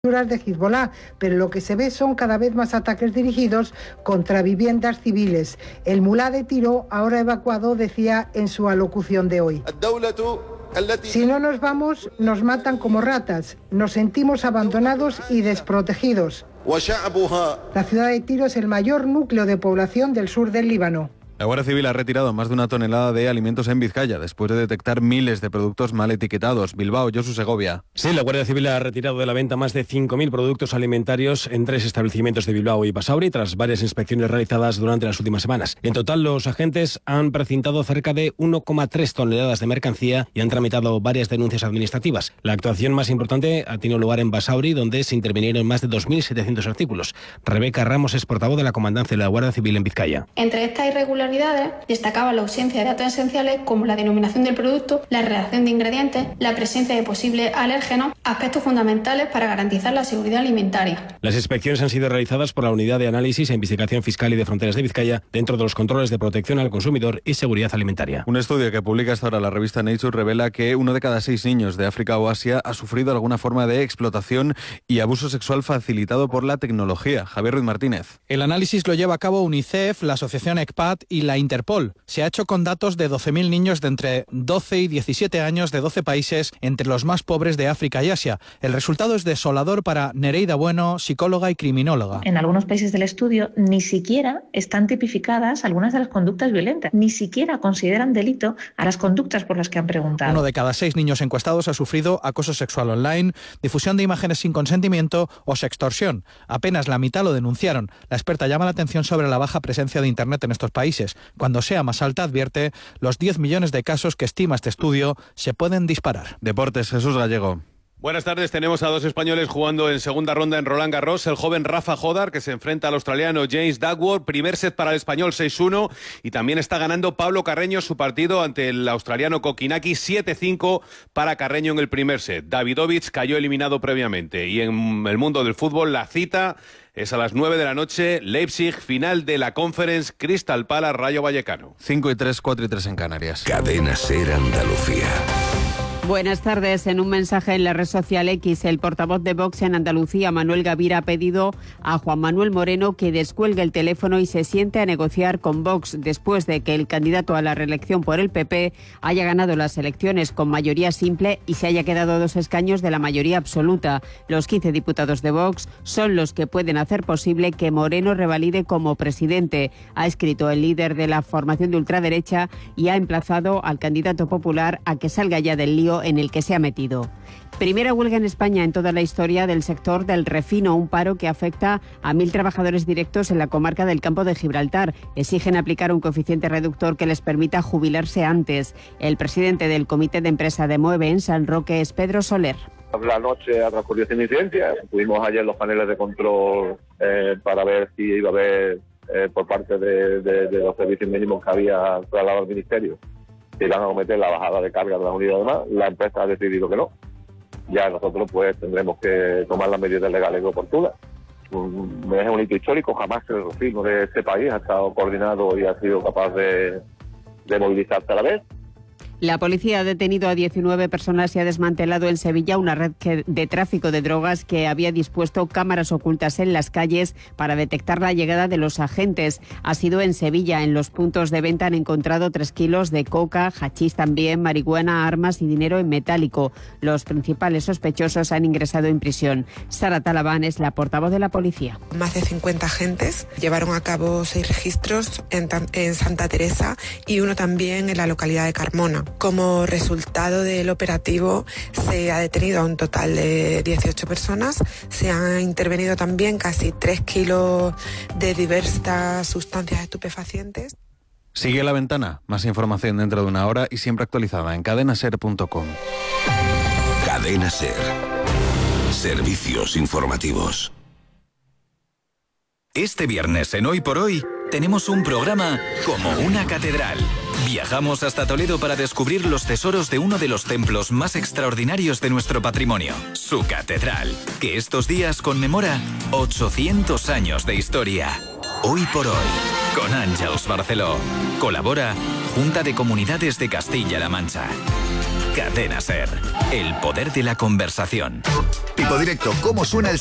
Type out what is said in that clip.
de Hezbollah, pero lo que se ve son cada vez más ataques dirigidos contra viviendas civiles. El mulá de Tiro, ahora evacuado, decía en su alocución de hoy: si no nos vamos, nos matan como ratas, nos sentimos abandonados y desprotegidos. La ciudad de Tiro es el mayor núcleo de población del sur del Líbano. La Guardia Civil ha retirado más de 1 tonelada de alimentos en Vizcaya, después de detectar miles de productos mal etiquetados. Bilbao, Josu Segovia. Sí, la Guardia Civil ha retirado de la venta más de 5.000 productos alimentarios en 3 establecimientos de Bilbao y Basauri, tras varias inspecciones realizadas durante las últimas semanas. En total, los agentes han precintado cerca de 1,3 toneladas de mercancía y han tramitado varias denuncias administrativas. La actuación más importante ha tenido lugar en Basauri, donde se intervinieron más de 2.700 artículos. Rebeca Ramos es portavoz de la Comandancia de la Guardia Civil en Vizcaya. Entre estas irregularidades destacaba la ausencia de datos esenciales como la denominación del producto, la redacción de ingredientes, la presencia de posibles alérgenos, aspectos fundamentales para garantizar la seguridad alimentaria. Las inspecciones han sido realizadas por la Unidad de Análisis e Investigación Fiscal y de Fronteras de Vizcaya dentro de los controles de protección al consumidor y seguridad alimentaria. Un estudio que publica hasta ahora la revista Nature revela que 1 de cada 6 niños de África o Asia ha sufrido alguna forma de explotación y abuso sexual facilitado por la tecnología. Javier Ruiz Martínez. El análisis lo lleva a cabo UNICEF, la Asociación ECPAT y la Interpol. Se ha hecho con datos de 12.000 niños de entre 12 y 17 años de 12 países, entre los más pobres de África y Asia. El resultado es desolador para Nereida Bueno, psicóloga y criminóloga. En algunos países del estudio ni siquiera están tipificadas algunas de las conductas violentas, ni siquiera consideran delito a las conductas por las que han preguntado. 1 de cada 6 niños encuestados ha sufrido acoso sexual online, difusión de imágenes sin consentimiento o sextorsión. Apenas la mitad lo denunciaron. La experta llama la atención sobre la baja presencia de Internet en estos países. Cuando sea más alta, advierte, los 10 millones de casos que estima este estudio se pueden disparar. Deportes, Jesús Gallego. Buenas tardes, tenemos a 2 españoles jugando en segunda ronda en Roland Garros. El joven Rafa Jodar, que se enfrenta al australiano James Duckworth, primer set para el español 6-1, y también está ganando Pablo Carreño su partido ante el australiano Kokinaki 7-5 para Carreño en el primer set. Davidovich cayó eliminado previamente. Y en el mundo del fútbol, la cita es a las 9 de la noche, Leipzig, final de la Conference, Crystal Palace, Rayo Vallecano. 5-3, 4-3 en Canarias. Cadena SER Andalucía. Buenas tardes. En un mensaje en la red social X, el portavoz de Vox en Andalucía, Manuel Gavira, ha pedido a Juan Manuel Moreno que descuelgue el teléfono y se siente a negociar con Vox después de que el candidato a la reelección por el PP haya ganado las elecciones con mayoría simple y se haya quedado a 2 escaños de la mayoría absoluta. Los 15 diputados de Vox son los que pueden hacer posible que Moreno revalide como presidente, ha escrito el líder de la formación de ultraderecha, y ha emplazado al candidato popular a que salga ya del lío en el que se ha metido. Primera huelga en España en toda la historia del sector del refino, un paro que afecta a 1.000 trabajadores directos en la comarca del Campo de Gibraltar. Exigen aplicar un coeficiente reductor que les permita jubilarse antes. El presidente del comité de empresa de Mueve en San Roque es Pedro Soler. La noche ha transcurrido sin incidencias. Tuvimos ayer los paneles de control para ver si iba a haber por parte de los servicios mínimos que había trasladado al ministerio, que iban a cometer la bajada de carga de las unidades más. La empresa ha decidido que no. Ya nosotros pues tendremos que tomar las medidas legales oportunas. Es un hito histórico, jamás el refino de este país ha estado coordinado y ha sido capaz de movilizarse a la vez. La policía ha detenido a 19 personas y ha desmantelado en Sevilla una red de tráfico de drogas que había dispuesto cámaras ocultas en las calles para detectar la llegada de los agentes. Ha sido en Sevilla. En los puntos de venta han encontrado 3 kilos de coca, hachís también, marihuana, armas y dinero en metálico. Los principales sospechosos han ingresado en prisión. Sara Talabán es la portavoz de la policía. Más de 50 agentes llevaron a cabo 6 registros en Santa Teresa y uno también en la localidad de Carmona. Como resultado del operativo se ha detenido a un total de 18 personas, se han intervenido también casi 3 kilos de diversas sustancias estupefacientes. Sigue La Ventana, más información dentro de una hora y siempre actualizada en cadenaser.com. Cadena SER. Servicios informativos. Este viernes en Hoy por Hoy tenemos un programa como una catedral. Viajamos hasta Toledo para descubrir los tesoros de uno de los templos más extraordinarios de nuestro patrimonio, su catedral, que estos días conmemora 800 años de historia. Hoy por Hoy, con Àngels Barceló. Colabora Junta de Comunidades de Castilla-La Mancha. Cadena SER, el poder de la conversación. Tiempo Directo, ¿cómo suena el